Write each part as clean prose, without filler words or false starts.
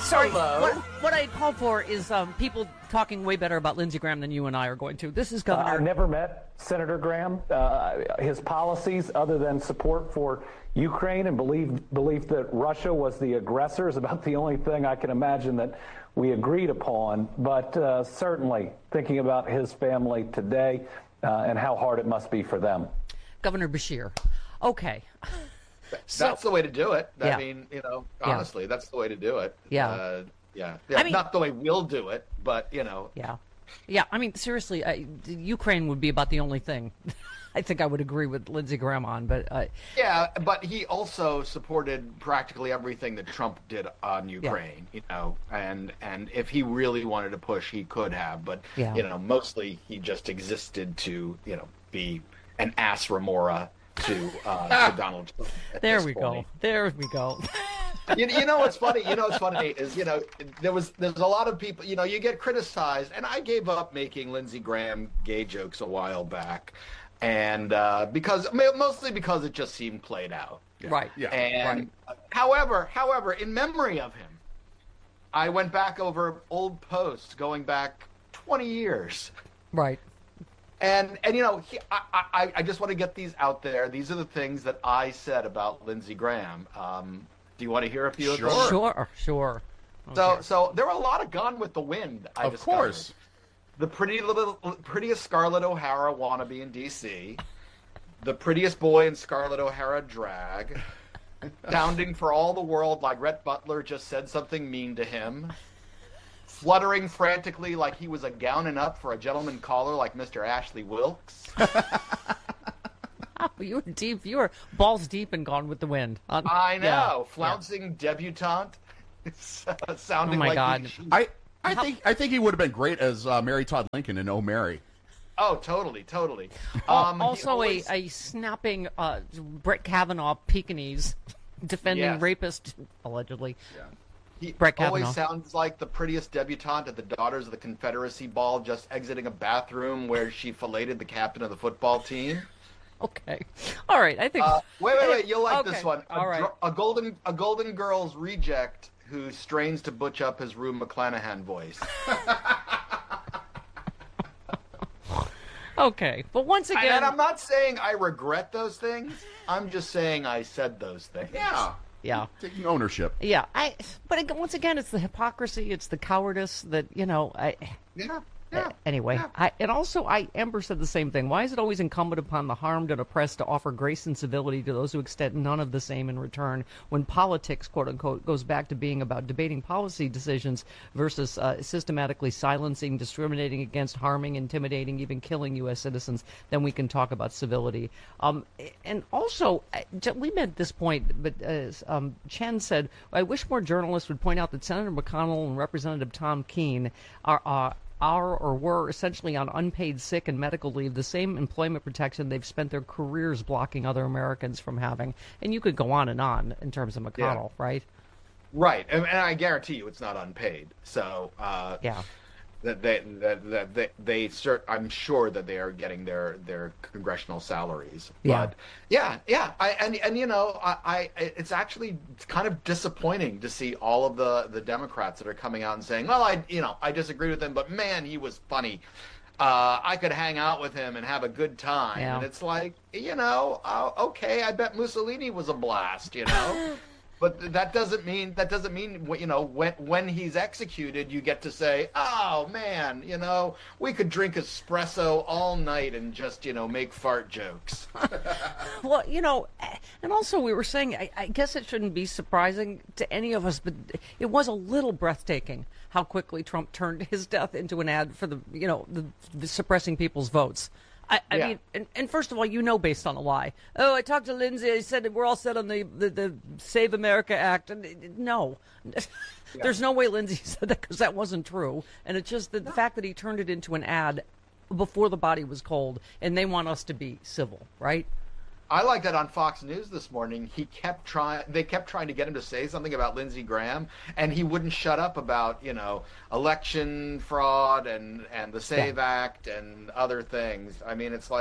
sorry. Hello. What I called for is people talking way better about Lindsey Graham than you and I are going to. This is Governor. I've never met Senator Graham. His policies, other than support for Ukraine and belief that Russia was the aggressor, is about the only thing I can imagine that we agreed upon. But certainly thinking about his family today and how hard it must be for them. Governor Beshear. Okay. That's the way to do it. Yeah. I mean, honestly, that's the way to do it. Yeah. Yeah. I mean, not the way we'll do it, but, Yeah. Yeah, I mean, seriously, Ukraine would be about the only thing I think I would agree with Lindsey Graham on. But yeah, but he also supported practically everything that Trump did on Ukraine, and if he really wanted to push, he could have. But, mostly he just existed to, be an ass remora to Donald Trump. There we go. You know what's funny? Is there's a lot of people. You get criticized, and I gave up making Lindsey Graham gay jokes a while back, and mostly because it just seemed played out. Right. Yeah. And however, in memory of him, I went back over old posts going back 20 years. Right. And I just want to get these out there. These are the things that I said about Lindsey Graham. Do you want to hear a few of them? Sure. Okay. So there were a lot of Gone with the Wind. Of course. The prettiest Scarlett O'Hara wannabe in D.C. The prettiest boy in Scarlett O'Hara drag. Sounding for all the world like Rhett Butler just said something mean to him. Fluttering frantically like he was a gowning up for a gentleman caller like Mr. Ashley Wilkes. You were deep. You were balls deep and Gone with the Wind. I know. Flouncing debutante. Sounding oh my like God. I think he would have been great as Mary Todd Lincoln in Oh Mary. Oh, totally. Also, a snapping Brett Kavanaugh Pekingese defending rapist, allegedly. Yeah. He Brett Kavanaugh always sounds like the prettiest debutante at the Daughters of the Confederacy ball, just exiting a bathroom where she filleted the captain of the football team. Okay. All right. I think. Wait. You'll like okay. this one. All right. A Golden Girls reject who strains to butch up his Rue McClanahan voice. Okay, but once again, and I'm not saying I regret those things. I'm just saying I said those things. Yeah. Taking ownership. Yeah. But once again, it's the hypocrisy, it's the cowardice that, Anyway, Yeah. Amber said the same thing. Why is it always incumbent upon the harmed and oppressed to offer grace and civility to those who extend none of the same in return, when politics, quote unquote, goes back to being about debating policy decisions versus systematically silencing, discriminating against, harming, intimidating, even killing U.S. citizens? Then we can talk about civility. And also, we made this point, but as Chen said, I wish more journalists would point out that Senator McConnell and Representative Tom Keene are or were essentially on unpaid sick and medical leave, the same employment protection they've spent their careers blocking other Americans from having. And you could go on in terms of McConnell, right? Right, and I guarantee you it's not unpaid. So I'm sure that they are getting their congressional salaries. Yeah. But it's actually kind of disappointing to see all of the Democrats that are coming out and saying, well, I disagree with him, but man, he was funny. I could hang out with him and have a good time. Yeah. And it's like, okay, I bet Mussolini was a blast, But that doesn't mean when he's executed, you get to say, oh man, we could drink espresso all night and just make fart jokes. Well, and also we were saying, I guess it shouldn't be surprising to any of us, but it was a little breathtaking how quickly Trump turned his death into an ad for the suppressing people's votes. I mean, and first of all, based on a lie. Oh, I talked to Lindsey. I said we're all set on the Save America Act. And no, there's no way Lindsey said that, because that wasn't true. And it's just the fact that he turned it into an ad before the body was cold, and they want us to be civil, right? I like that on Fox News this morning. They kept trying to get him to say something about Lindsey Graham, and he wouldn't shut up about, election fraud and the Save Act and other things. I mean, it's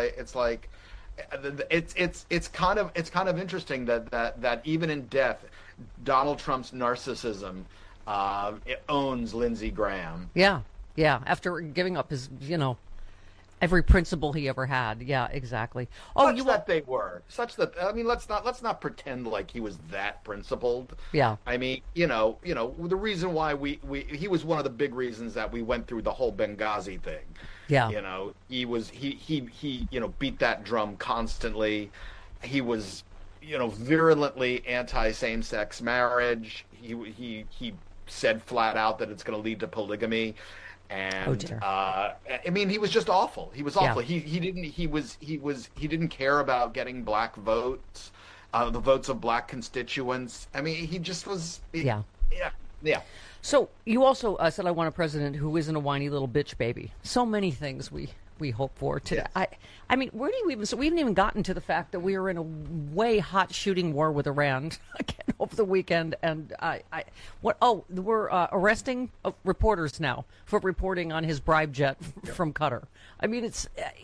kind of interesting that even in death, Donald Trump's narcissism owns Lindsey Graham. Yeah, yeah. After giving up his, every principle he ever had. Yeah, exactly. Oh, That they were such that I mean, let's not pretend like he was that principled. Yeah. I mean, the reason why he was one of the big reasons that we went through the whole Benghazi thing. Yeah. He beat that drum constantly. He was, virulently anti same-sex marriage. He said flat out that it's going to lead to polygamy. And I mean, he was just awful. He was awful. Yeah. He didn't care about getting black votes, the votes of black constituents. I mean, he just was. Yeah. So you also said, I want a president who isn't a whiny little bitch baby. So many things we hope for today. Yes. I mean, where do you even? So we haven't even gotten to the fact that we are in a way hot shooting war with Iran again over the weekend, and we're arresting reporters now for reporting on his bribe jet from Qatar. I mean, it's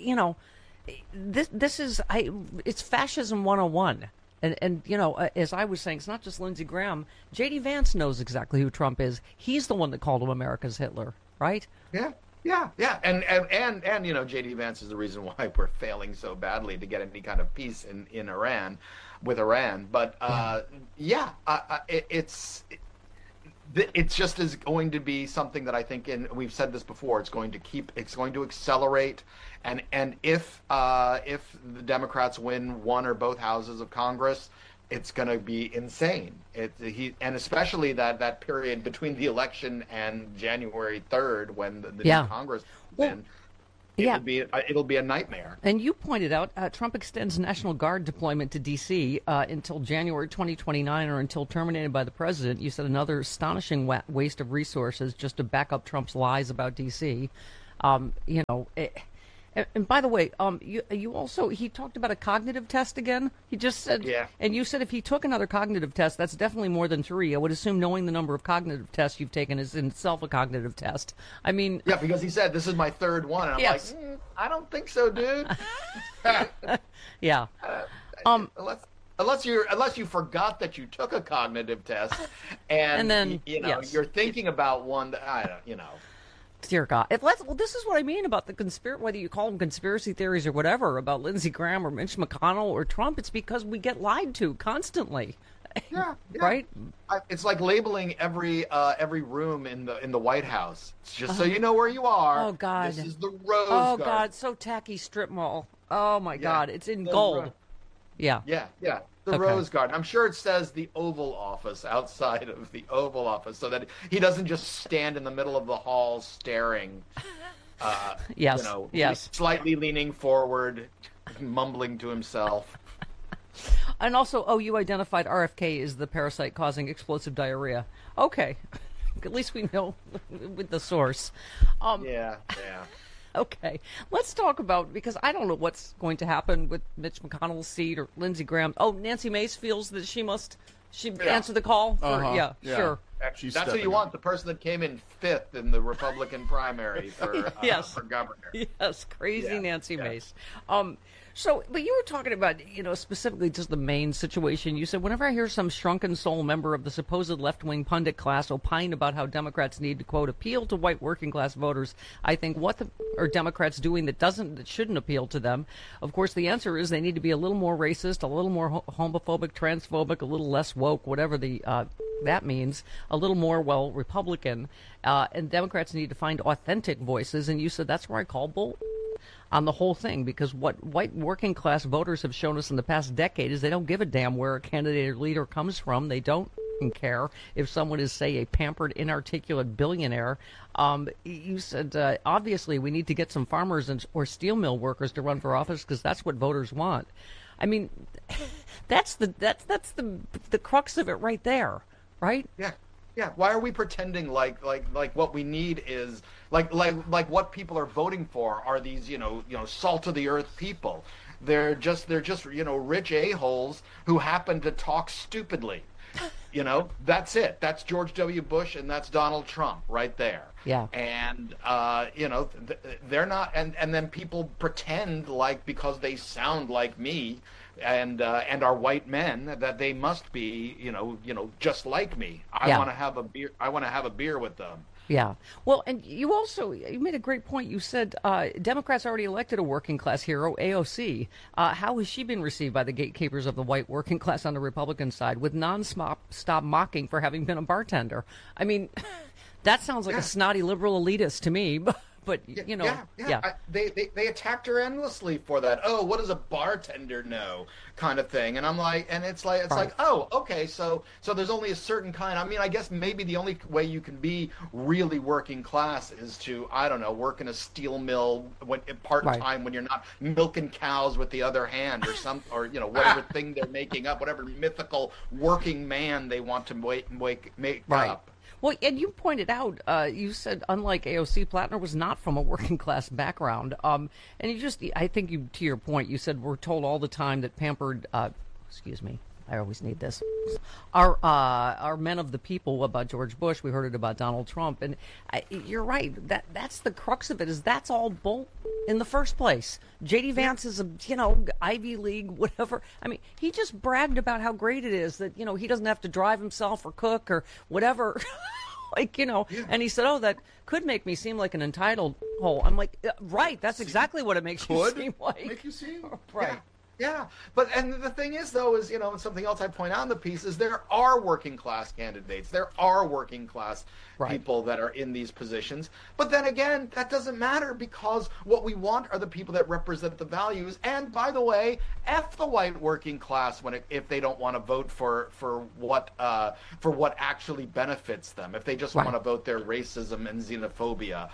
this is it's fascism 101. And as I was saying, it's not just Lindsey Graham. J.D. Vance knows exactly who Trump is. He's the one that called him America's Hitler, right? Yeah. And J.D. Vance is the reason why we're failing so badly to get any kind of peace in Iran, with Iran. But it's just is going to be something that I think, and we've said this before, it's going to accelerate. And if the Democrats win one or both houses of Congress, it's going to be insane. And especially that period between the election and January 3rd, when the new Congress wins, it'll be a nightmare. And you pointed out Trump extends National Guard deployment to D.C. Until January 2029, or until terminated by the president. You said another astonishing waste of resources just to back up Trump's lies about D.C. And by the way, you also, he talked about a cognitive test again. He just said, and you said if he took another cognitive test, that's definitely more than 3. I would assume knowing the number of cognitive tests you've taken is in itself a cognitive test. I mean, yeah, because he said this is my 3rd one, and I'm like, I don't think so, dude. Yeah. Unless you forgot that you took a cognitive test, and then you're thinking about one that I don't. Dear God. This is what I mean about the whether you call them conspiracy theories or whatever, about Lindsey Graham or Mitch McConnell or Trump, it's because we get lied to constantly. Yeah. Right? It's like labeling every room in the White House. It's just so you know where you are. Oh, God. This is the Rose Garden. Garden. God, so tacky strip mall. Oh, my God. It's in gold. Yeah. The Rose Garden. I'm sure it says the Oval Office outside of the Oval Office, so that he doesn't just stand in the middle of the hall staring. Yes. Slightly leaning forward, mumbling to himself. And also, you identified RFK as the parasite causing explosive diarrhea. Okay. At least we know with the source. Yeah. Okay, let's talk about, because I don't know what's going to happen with Mitch McConnell's seat or Lindsey Graham. Oh, Nancy Mace feels that she answer the call? Sure. That's who you want, the person that came in 5th in the Republican primary for governor. Yes, crazy Nancy Mace. But you were talking about, specifically just the Maine situation. You said, whenever I hear some shrunken soul member of the supposed left-wing pundit class opine about how Democrats need to, quote, appeal to white working-class voters, I think, what are Democrats doing that shouldn't appeal to them? Of course, the answer is they need to be a little more racist, a little more homophobic, transphobic, a little less woke, whatever that means, a little more, Republican. And Democrats need to find authentic voices. And you said that's where I call bull on the whole thing, because what white working class voters have shown us in the past decade is they don't give a damn where a candidate or leader comes from. They don't care if someone is, say, a pampered, inarticulate billionaire. You said, obviously, we need to get some farmers or steel mill workers to run for office because that's what voters want. I mean, that's the crux of it right there, right? Yeah. Why are we pretending like what we need is like what people are voting for are these salt of the earth people? They're just rich a-holes who happen to talk stupidly. That's it. That's George W. Bush and that's Donald Trump right there. Yeah. And they're not. And then people pretend like because they sound like me and are white men, that they must be, just like me. I want to have a beer. I want to have a beer with them. Yeah. Well, and you made a great point. You said Democrats already elected a working class hero, AOC. How has she been received by the gatekeepers of the white working class on the Republican side, with non-stop mocking for having been a bartender? I mean, that sounds like a snotty liberal elitist to me. But they attacked her endlessly for that. Oh, what does a bartender know, kind of thing. And I'm like, and it's like, oh, okay, so there's only a certain kind. I mean, I guess maybe the only way you can be really working class is to, I don't know, work in a steel mill part time when you're not milking cows with the other hand, or whatever thing they're making up, whatever mythical working man they want to make up. Well, and you pointed out, you said, unlike AOC, Plattner was not from a working class background. And I think to your point, you said we're told all the time that pampered, excuse me, I always need this, are men of the people about George Bush. We heard it about Donald Trump. And you're right. That's the crux of it, is that's all bull in the first place. J.D. Vance is a, Ivy League, whatever. I mean, he just bragged about how great it is that, he doesn't have to drive himself or cook or whatever. And he said, oh, that could make me seem like an entitled hole. I'm like, right, that's exactly what it makes you seem like. Make you seem? Right. Yeah, and the thing is, though, is, and something else I point out in the piece is there are working class candidates. There are working class people that are in these positions. But then again, that doesn't matter, because what we want are the people that represent the values. And by the way, F the white working class if they don't want to vote for what actually benefits them. If they just want to vote their racism and xenophobia,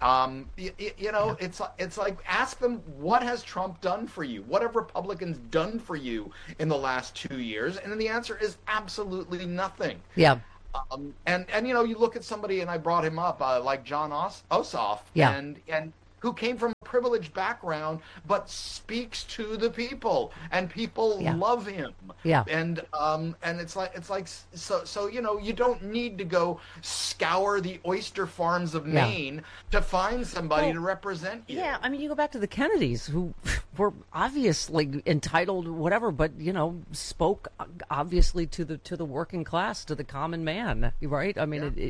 it's like, ask them, what has Trump done for you? What have Republicans done for you in the last 2 years? And then the answer is absolutely nothing. Yeah. And you look at somebody, and I brought him up, like John Ossoff, and who came from a privileged background but speaks to the people, and people love him. Yeah. And it's like so you don't need to go scour the oyster farms of Maine to find somebody to represent you. Yeah, I mean, you go back to the Kennedys, who were obviously entitled, whatever, but spoke obviously to the working class, to the common man, right? I mean,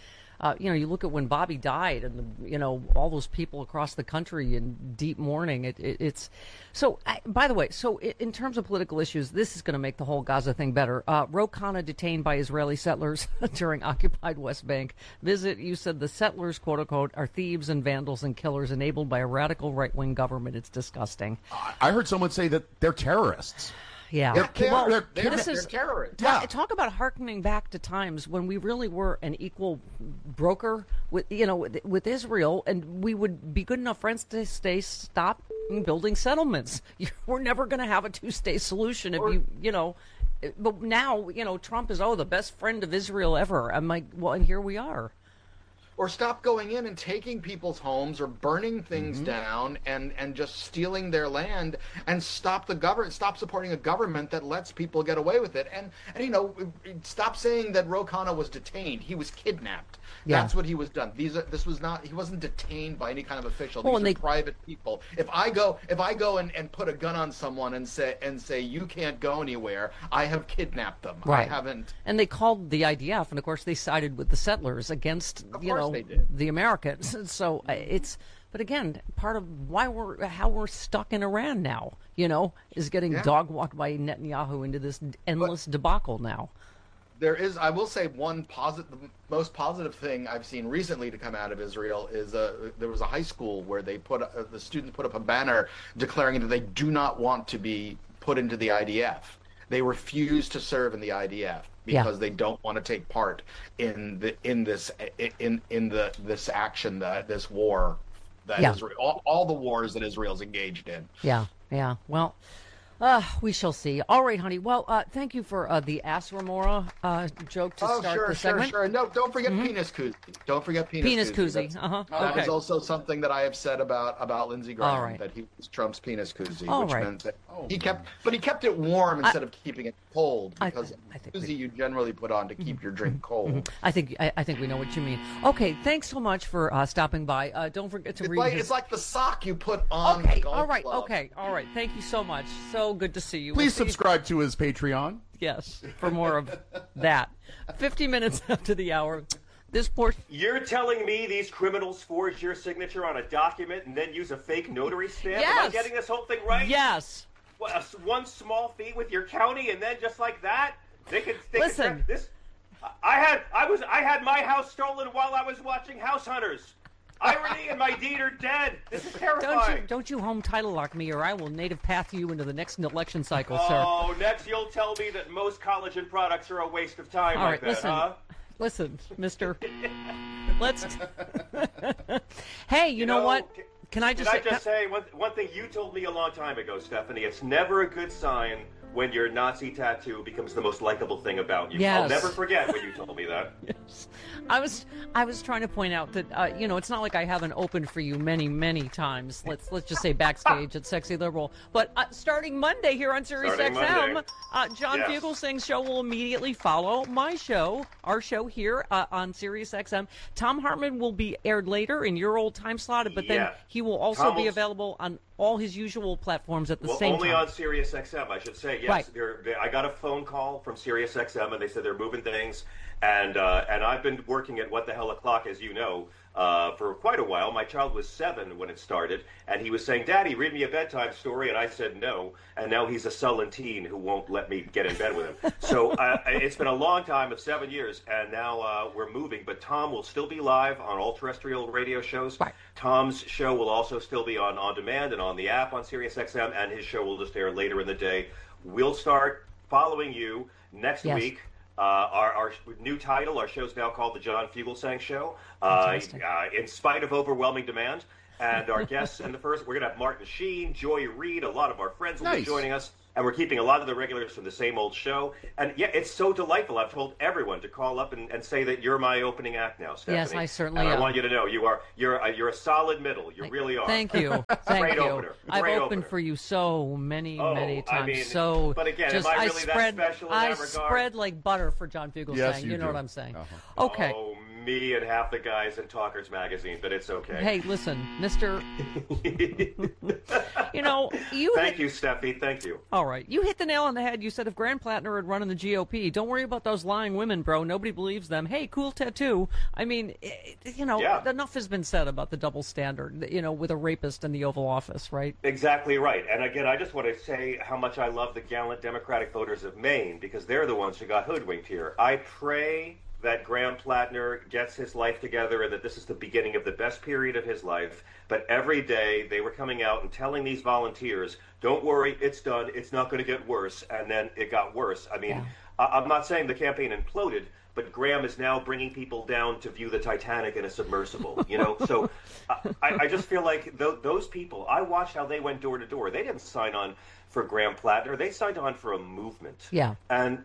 you look at when Bobby died, and all those people across the country in deep mourning. It's so. By the way, so in terms of political issues, this is going to make the whole Gaza thing better. Ro Khanna detained by Israeli settlers during occupied West Bank visit. You said the settlers, quote unquote, are thieves and vandals and killers enabled by a radical right-wing government. It's disgusting. I heard someone say that they're terrorists. Yeah, they're terrorists. Talk about harkening back to times when we really were an equal broker with Israel, and we would be good enough friends to stop building settlements. We're never going to have a two-state solution if But now Trump is the best friend of Israel ever. I'm like, well, and here we are. Or stop going in and taking people's homes or burning things down and just stealing their land, and stop supporting a government that lets people get away with it. And stop saying that Ro Khanna was detained. He was kidnapped. Yeah. That's what he was done. He wasn't detained by any kind of official. These are private people. If I go and put a gun on someone and say you can't go anywhere, I have kidnapped them. Right. I haven't. And they called the IDF, and of course they sided with the settlers against the Americans. So it's, but again, part of how we're stuck in Iran now, is getting dog walked by Netanyahu into this endless debacle now. There is, I will say, the most positive thing I've seen recently to come out of Israel is there was a high school where the students put up a banner declaring that they do not want to be put into the IDF. They refuse to serve in the IDF because they don't want to take part in this action, this war that Israel, all the wars that Israel's engaged in. Yeah. Well, we shall see. All right, honey. Well, thank you for the Ass Remora joke to start the segment. Sure. No, don't forget Penis Koozie. Don't forget Penis Koozie. That was also something that I have said about Lindsey Graham, that he was Trump's Penis Koozie, meant that he kept it warm instead of keeping it cold, because koozie you generally put on to keep your drink cold. I think we know what you mean. Okay, thanks so much for stopping by. Don't forget to read. It's like the sock you put on. Okay, all right. Thank you so much. So good to see you. Please We'll see you- subscribe to his Patreon. Yes, for more of that. 50 minutes after the hour. This portion. You're telling me these criminals forged your signature on a document and then use a fake notary stamp? Am I Yes. getting this whole thing right? Yes. What, one small fee with your county, and then just like that, they could Listen. this. I had my house stolen while I was watching House Hunters. Irony and my deed are dead. This is terrifying. Don't you home title lock me, or I will native path you into the next election cycle, sir. Oh, next you'll tell me that most collagen products are a waste of time. All I right, bet, listen. huh? Listen, mister. Let's. Hey, you know what? Can I just say one thing you told me a long time ago, Stephanie? It's never a good sign when your Nazi tattoo becomes the most likable thing about you. Yes. I'll never forget when you told me that. Yes. I was trying to point out that it's not like I haven't opened for you many times. Let's just say backstage at Sexy Liberal. But starting Monday here on Sirius Starting XM, Monday. John Yes. Fugelsang's show will immediately follow my show, our show here on Sirius XM. Tom Hartman will be aired later in your old time slot, but then Yeah. he will also Tom be will- available on all his usual platforms at the same only time. on Sirius XM, I should say. Yes, Right. I got a phone call from Sirius XM, and they said they're moving things. And I've been working at What the Hell O'Clock, as you know, for quite a while. My child was 7 when it started, and he was saying, "Daddy, read me a bedtime story," and I said no. And now he's a sullen teen who won't let me get in bed with him. So it's been a long time of 7 years, and now we're moving. But Tom will still be live on all terrestrial radio shows. Right. Tom's show will also still be on demand and on the app on SiriusXM, and his show will just air later in the day. We'll start following you next Yes. week. Our new title, our show's now called The John Fugelsang Show, Fantastic. in spite of overwhelming demand. And our guests in the first, we're going to have Martin Sheen, Joy Reid, a lot of our friends will be Nice. joining us. And we're keeping a lot of the regulars from the same old show. And yeah, it's so delightful. I've told everyone to call up and say that you're my opening act now, Stephanie. Yes, I certainly and I am. want you to know you're a solid middle. You really are. Thank you. Thank Great you. opener. I've Great opened opener. for you so many I times. mean, but again, just, am I really that spread, special in I that regard? spread like butter for John Fugelsang. Yes, you know do. what I'm saying? Uh-huh. Okay. Oh, me and half the guys in Talkers Magazine, but it's okay. Hey, listen, Mister. Thank you, Steffi. Thank you. All right, you hit the nail on the head. You said if Graham Plattner had run in the GOP, don't worry about those lying women, bro. Nobody believes them. Hey, cool tattoo. I mean, Yeah. enough has been said about the double standard. With a rapist in the Oval Office, right? Exactly right. And again, I just want to say how much I love the gallant Democratic voters of Maine, because they're the ones who got hoodwinked here. I pray that Graham Plattner gets his life together and that this is the beginning of the best period of his life. But every day they were coming out and telling these volunteers, don't worry, it's done. It's not going to get worse. And then it got worse. I mean, Yeah. I'm not saying the campaign imploded, but Graham is now bringing people down to view the Titanic in a submersible, So I just feel like those people, I watched how they went door to door. They didn't sign on for Graham Plattner. They signed on for a movement. Yeah.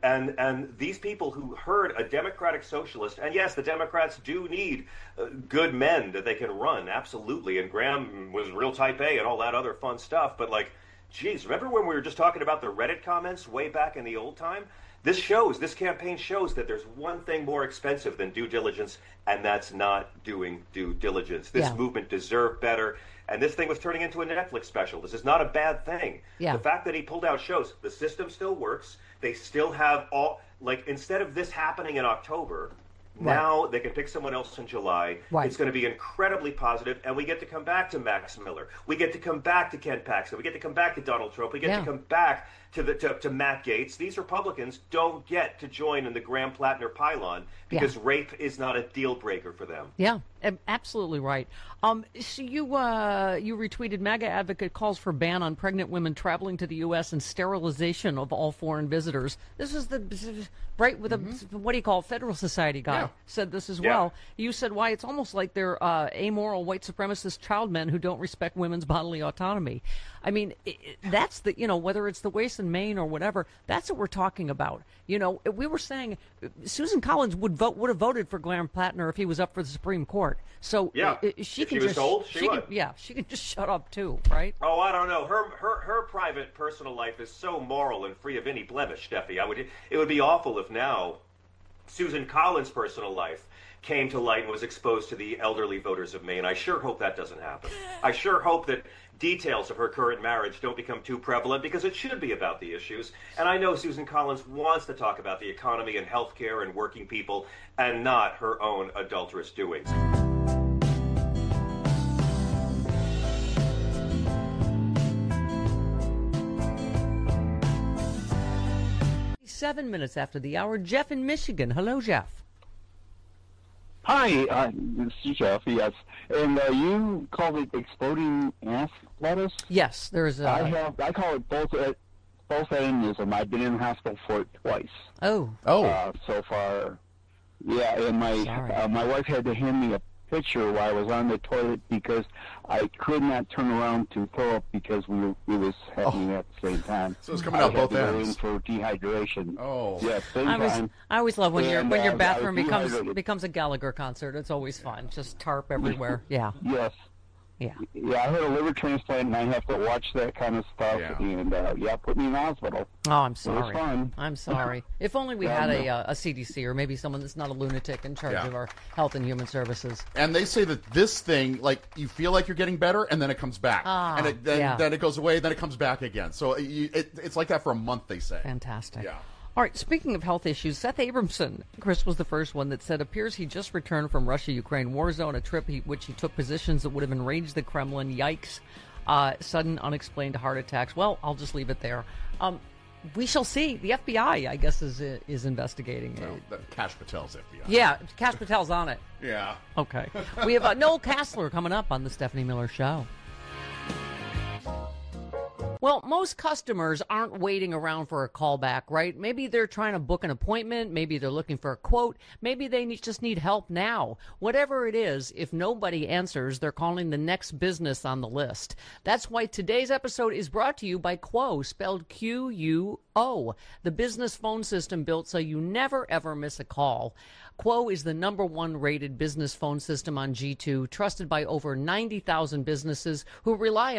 And these people who heard a Democratic socialist, and yes, the Democrats do need good men that they can run, absolutely. And Graham was real type A and all that other fun stuff. But geez, remember when we were just talking about the Reddit comments way back in the old time? This campaign shows that there's one thing more expensive than due diligence, and that's not doing due diligence. This Yeah. movement deserved better, and this thing was turning into a Netflix special. This is not a bad thing. Yeah. The fact that he pulled out shows, the system still works. They still have instead of this happening in October, now they can pick someone else in July. Right. It's going to be incredibly positive, and we get to come back to Max Miller. We get to come back to Ken Paxton. We get to come back to Donald Trump. We get to come back to Matt Gaetz. These Republicans don't get to join in the Graham Plattner pylon because rape is not a deal breaker for them. Yeah, absolutely right. So you retweeted MAGA advocate calls for ban on pregnant women traveling to the U.S. and sterilization of all foreign visitors. This is with a what do you call it, Federal Society guy said this as well. You said why it's almost like they're amoral white supremacist child men who don't respect women's bodily autonomy. I mean, that's whether it's the waste in Maine or whatever, that's what we're talking about. We were saying Susan Collins would have voted for Graham Plattner if he was up for the Supreme Court. So she If can she was just told, she would. she can just shut up too, right? Oh, I don't know. Her private personal life is so moral and free of any blemish, Steffi. It would be awful if now Susan Collins' personal life came to light and was exposed to the elderly voters of Maine. I sure hope that doesn't happen. I sure hope that details of her current marriage don't become too prevalent, because it should be about the issues. And I know Susan Collins wants to talk about the economy and health care and working people, and not her own adulterous doings. 7 minutes after the hour, Jeff in Michigan. Hello, Jeff. Hi, this is Jeff, yes. And you called it exploding ass lettuce? Yes, there is a... I call it both aneurysm. I've been in the hospital for it twice. Oh. So far. Yeah, and my wife had to hand me a picture while I was on the toilet because I could not turn around to throw up because it was happening at the same time. So it's coming out both I had to ends. go in for dehydration. Oh. Yeah, same time. I always love when your bathroom I was dehydrated. becomes a Gallagher concert. It's always fun. Just tarp everywhere. Yeah. Yes. Yeah. Yeah, I had a liver transplant, and I have to watch that kind of stuff. Yeah. And put me in the hospital. Oh, I'm It sorry. was fun. I'm sorry. If only we had a CDC or maybe someone that's not a lunatic in charge of our Health and Human Services. And they say that this thing, like, you feel like you're getting better, and then it comes back. And then it goes away, then it comes back again. So it's like that for a month, they say. Fantastic. Yeah. All right, speaking of health issues, Seth Abramson, Chris was the first one that said, appears he just returned from Russia-Ukraine war zone, a trip which he took positions that would have enraged the Kremlin. Yikes. Sudden unexplained heart attacks. Well, I'll just leave it there. We shall see. The FBI, I guess, is investigating it. Kash Patel's FBI. Yeah, Kash Patel's on it. Yeah. Okay. We have Noel Kassler coming up on the Stephanie Miller Show. Well, most customers aren't waiting around for a callback, right? Maybe they're trying to book an appointment. Maybe they're looking for a quote. Maybe they just need help now. Whatever it is, if nobody answers, they're calling the next business on the list. That's why today's episode is brought to you by Quo, spelled Q-U-O, the business phone system built so you never, ever miss a call. Quo is the #1 rated business phone system on G2, trusted by over 90,000 businesses who rely